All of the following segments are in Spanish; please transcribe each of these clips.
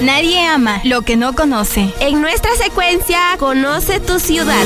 Nadie ama lo que no conoce. En nuestra secuencia, Conoce tu ciudad.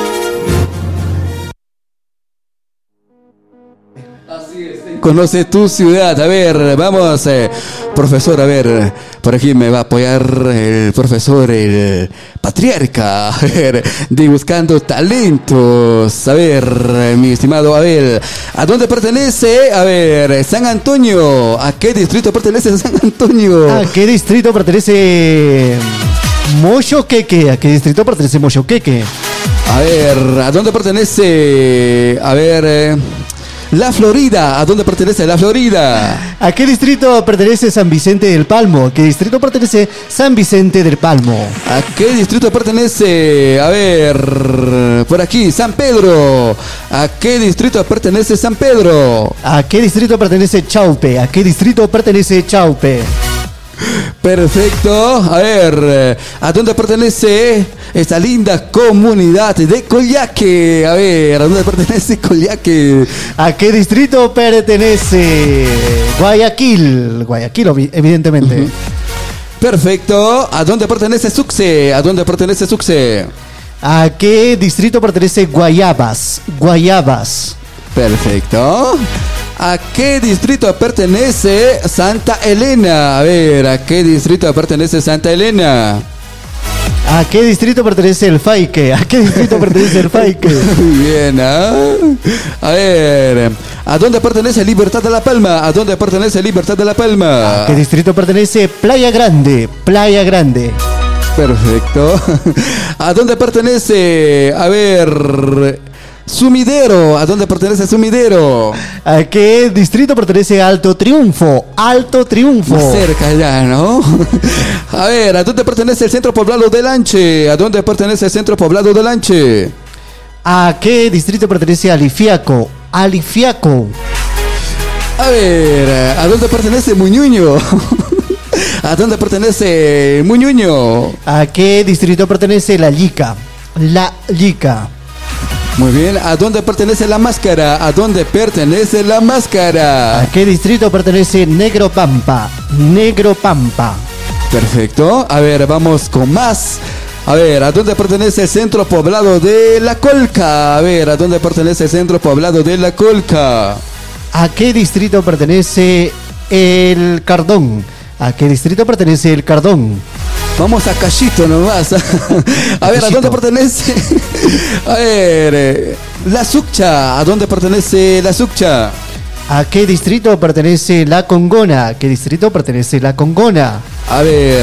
Conoce tu ciudad. A ver, vamos, profesor, a ver, por aquí me va a apoyar el profesor, el patriarca, a ver, de Buscando Talentos. A ver, mi estimado Abel, ¿a dónde pertenece? A ver, San Antonio. ¿A qué distrito pertenece San Antonio? ¿A qué distrito pertenece Mochoqueque? ¿A qué distrito pertenece Mochoqueque? A ver, ¿a dónde pertenece? A ver, La Florida. ¿A dónde pertenece La Florida? ¿A qué distrito pertenece San Vicente del Palmo? ¿A qué distrito pertenece San Vicente del Palmo? ¿A qué distrito pertenece? A ver, por aquí, San Pedro. ¿A qué distrito pertenece San Pedro? ¿A qué distrito pertenece Chaupe? ¿A qué distrito pertenece Chaupe? Perfecto. A ver, ¿a dónde pertenece esta linda comunidad de Coyhaique? A ver, ¿a dónde pertenece Coyhaique? ¿A qué distrito pertenece? Guayaquil, evidentemente. Perfecto. ¿A dónde pertenece Sucre? ¿A dónde pertenece Sucre? ¿A qué distrito pertenece Guayabas? Perfecto. ¿A qué distrito pertenece Santa Elena? A ver, ¿a qué distrito pertenece Santa Elena? ¿A qué distrito pertenece el Faique? ¿A qué distrito pertenece el Faique? Muy bien, ¿ah? A ver, ¿a dónde pertenece Libertad de la Palma? ¿A dónde pertenece Libertad de la Palma? ¿A qué distrito pertenece Playa Grande? Perfecto. ¿A dónde pertenece? A ver, Sumidero. ¿A dónde pertenece Sumidero? ¿A qué distrito pertenece Alto Triunfo? Más cerca ya, ¿no? A ver, ¿a dónde pertenece el Centro Poblado de Lanche? ¿A dónde pertenece el Centro Poblado de Lanche? ¿A qué distrito pertenece Alifiaco? A ver, ¿a dónde pertenece Muñuño? ¿A dónde pertenece Muñuño? ¿A qué distrito pertenece La Llica? Muy bien, ¿a dónde pertenece La Máscara? ¿A dónde pertenece La Máscara? ¿A qué distrito pertenece Negro Pampa? Perfecto, a ver, vamos con más. A ver, ¿a dónde pertenece el Centro Poblado de La Colca? A ver, ¿a dónde pertenece el Centro Poblado de La Colca? ¿A qué distrito pertenece el Cardón? ¿A qué distrito pertenece el Cardón? Vamos a Cachito nomás. A ver, ¿a dónde pertenece? A ver, La Succha. ¿A dónde pertenece La Succha? ¿A qué distrito pertenece La Congona? ¿A qué distrito pertenece La Congona? A ver,